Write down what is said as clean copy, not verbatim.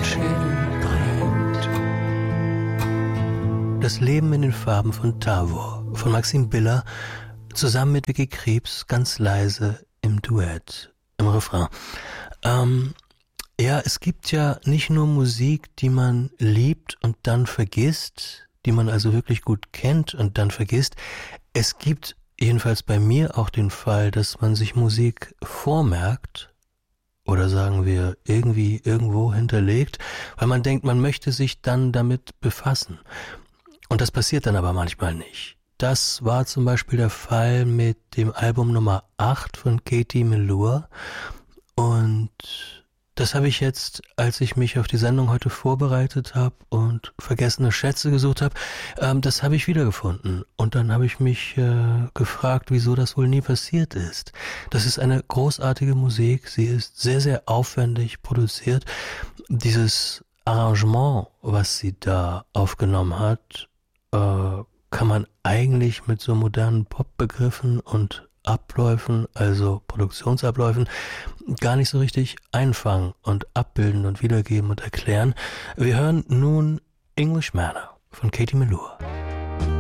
Schädel brennt. Das Leben in den Farben von Tavor von Maxim Biller zusammen mit Vicky Krebs ganz leise im Duett, im Refrain. Ja, es gibt ja nicht nur Musik, die man liebt und dann vergisst, die man also wirklich gut kennt und dann vergisst. Es gibt jedenfalls bei mir auch den Fall, dass man sich Musik vormerkt oder sagen wir irgendwie irgendwo hinterlegt, weil man denkt, man möchte sich dann damit befassen. Und das passiert dann aber manchmal nicht. Das war zum Beispiel der Fall mit dem Album Nummer 8 von Katie Melua. Und das habe ich jetzt, als ich mich auf die Sendung heute vorbereitet habe und vergessene Schätze gesucht habe, das habe ich wiedergefunden. Und dann habe ich mich gefragt, wieso das wohl nie passiert ist. Das ist eine großartige Musik. Sie ist sehr, sehr aufwendig produziert. Dieses Arrangement, was sie da aufgenommen hat, kann man eigentlich mit so modernen Popbegriffen und Abläufen, also Produktionsabläufen, gar nicht so richtig einfangen und abbilden und wiedergeben und erklären. Wir hören nun English Manor von Katie Melua.